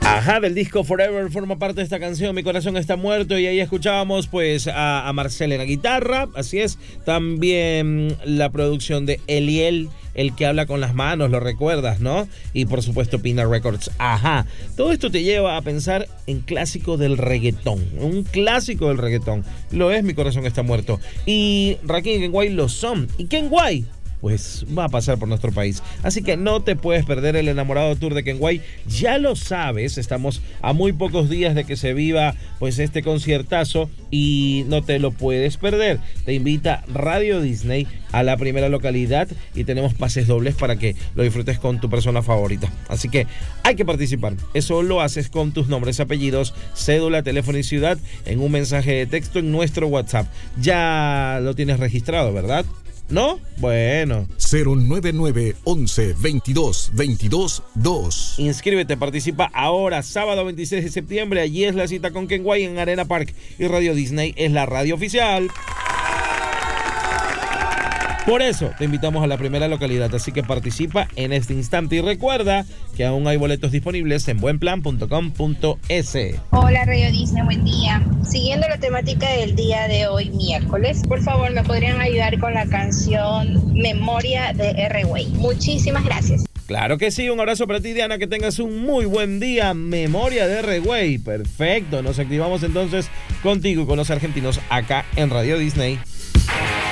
Ajá, del disco Forever forma parte de esta canción Mi Corazón Está Muerto, y ahí escuchábamos pues a Marcel en la guitarra, así es, también la producción de Eliel, el que habla con las manos, lo recuerdas, ¿no? Y por supuesto Pina Records. Ajá, todo esto te lleva a pensar en clásico del reggaetón, un clásico del reggaetón, lo es Mi Corazón Está Muerto, y Rakim y Kenway lo son, y Kenway pues va a pasar por nuestro país. Así que no te puedes perder el Enamorado Tour de Kenway. Ya lo sabes, estamos a muy pocos días de que se viva pues este conciertazo y no te lo puedes perder. Te invita Radio Disney a la primera localidad y tenemos pases dobles para que lo disfrutes con tu persona favorita. Así que hay que participar. Eso lo haces con tus nombres, apellidos, cédula, teléfono y ciudad en un mensaje de texto en nuestro WhatsApp. Ya lo tienes registrado, ¿verdad? ¿No? Bueno. 099 11 22 22 2. Inscríbete, participa ahora, sábado 26 de septiembre. Allí es la cita con Kenway en Arena Park. Y Radio Disney es la radio oficial. Por eso te invitamos a la primera localidad, así que participa en este instante y recuerda que aún hay boletos disponibles en buenplan.com.es. Hola Radio Disney, buen día. Siguiendo la temática del día de hoy, miércoles, por favor me podrían ayudar con la canción Memoria de R-Way. Muchísimas gracias. Claro que sí, un abrazo para ti, Diana, que tengas un muy buen día. Memoria de R-Way, perfecto, nos activamos entonces contigo y con los argentinos acá en Radio Disney.